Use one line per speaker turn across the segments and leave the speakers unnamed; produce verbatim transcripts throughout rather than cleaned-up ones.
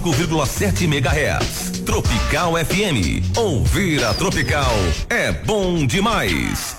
cinco vírgula sete megahertz. Tropical F M. Ouvir a Tropical é bom demais.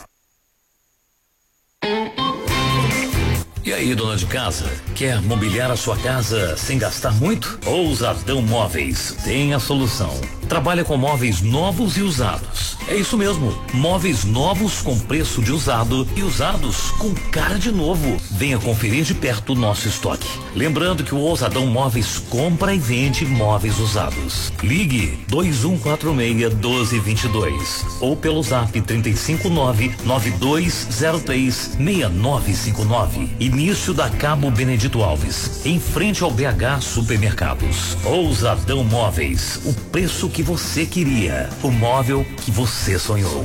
E aí, dona de casa, quer mobiliar a sua casa sem gastar muito? Ousadão Móveis tem a solução. Trabalha com móveis novos e usados. É isso mesmo, móveis novos com preço de usado e usados com cara de novo. Venha conferir de perto o nosso estoque. Lembrando que o Ousadão Móveis compra e vende móveis usados. Ligue dois um quatro seis, um dois dois dois ou pelo zap trinta e cinco nove, nove dois zero três, seis nove cinco nove. Início da Cabo Benedito Alves, em frente ao B H Supermercados. Ousadão Móveis, o preço que você queria, o móvel que você sonhou.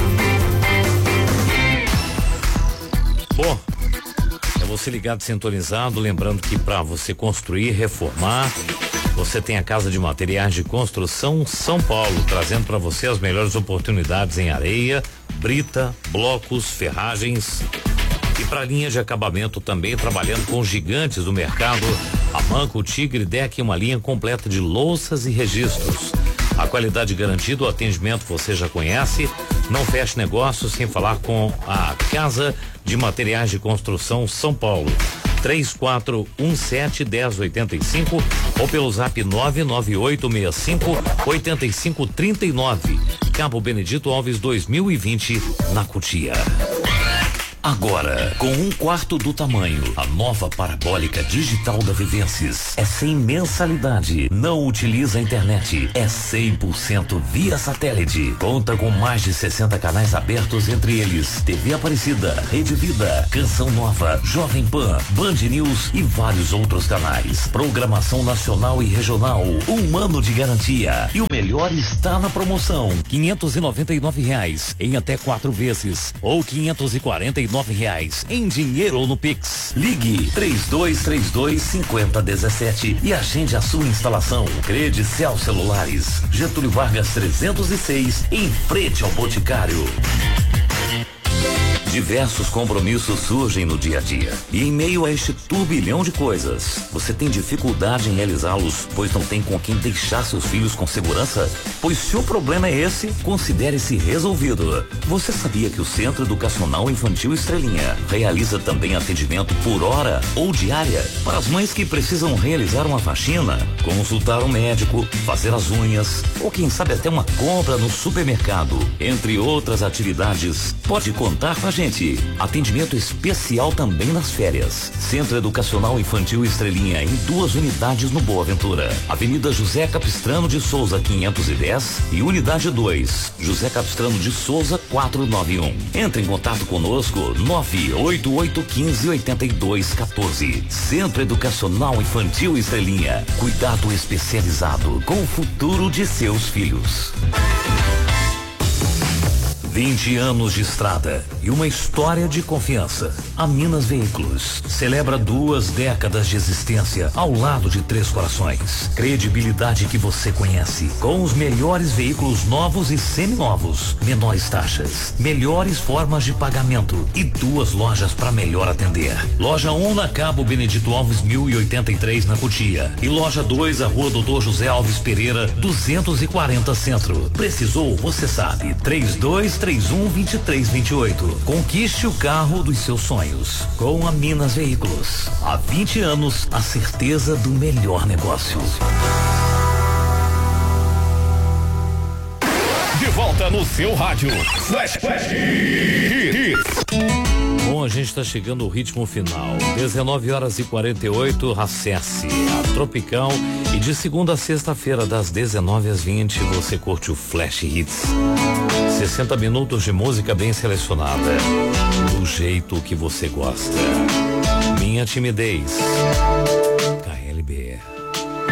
Bom, é você ligado, sintonizado, lembrando que para você construir, reformar, você tem a Casa de Materiais de Construção São Paulo, trazendo para você as melhores oportunidades em areia, brita, blocos, ferragens. E para linha de acabamento também, trabalhando com gigantes do mercado, a Manco, Tigre, Deck, uma linha completa de louças e registros. A qualidade garantida, o atendimento você já conhece. Não feche negócio sem falar com a Casa de Materiais de Construção São Paulo. três quatro um sete, um zero oito cinco ou pelo zap nove nove oito seis cinco, oito cinco três nove. Cabo Benedito Alves dois mil e vinte, na Cotia. Agora, com um quarto do tamanho, a nova parabólica digital da Vivences é sem mensalidade, não utiliza a internet, é cem por cento via satélite. Conta com mais de sessenta canais abertos, entre eles T V Aparecida, Rede Vida, Canção Nova, Jovem Pan, Band News e vários outros canais. Programação nacional e regional, um ano de garantia. E o melhor está na promoção: quinhentos e noventa e nove reais em até quatro vezes ou quinhentos e quarenta e nove reais em dinheiro ou no Pix. Ligue três dois três dois, cinco zero um sete e agende a sua instalação. Credicel Celulares, Getúlio Vargas trezentos e seis, em frente ao Boticário. Diversos compromissos surgem no dia a dia e em meio a este turbilhão de coisas, você tem dificuldade em realizá-los, pois não tem com quem deixar seus filhos com segurança? Pois se o problema é esse, considere-se resolvido. Você sabia que o Centro Educacional Infantil Estrelinha realiza também atendimento por hora ou diária para as mães que precisam realizar uma faxina, consultar um médico, fazer as unhas ou quem sabe até uma compra no supermercado, entre outras atividades? Pode contar com a gente. Atendimento especial também nas férias. Centro Educacional Infantil Estrelinha, em duas unidades no Boa Ventura. Avenida José Capistrano de Souza quinhentos e dez e Unidade dois, José Capistrano de Souza quatrocentos e noventa e um. Entre em contato conosco nove oito oito um cinco, oito dois um quatro. Centro Educacional Infantil Estrelinha. Cuidado especializado com o futuro de seus filhos. vinte anos de estrada e uma história de confiança. A Minas Veículos celebra duas décadas de existência ao lado de Três Corações. Credibilidade que você conhece, com os melhores veículos novos e seminovos, menores taxas, melhores formas de pagamento e duas lojas para melhor atender. Loja um na Cabo Benedito Alves mil e oitenta e três, na Cotia, e loja dois, a Rua Doutor José Alves Pereira duzentos e quarenta, Centro. Precisou? Você sabe. três dois três um, dois três dois oito. Conquiste o carro dos seus sonhos com a Minas Veículos. Há vinte anos, a certeza do melhor negócio.
De volta no seu rádio. Flash, Flash Hits.
Bom, a gente está chegando ao ritmo final. dezenove horas e quarenta e oito. Acesse a Tropical e de segunda a sexta-feira, das dezenove às vinte, você curte o Flash Hits. sessenta minutos de música bem selecionada, do jeito que você gosta. Minha Timidez.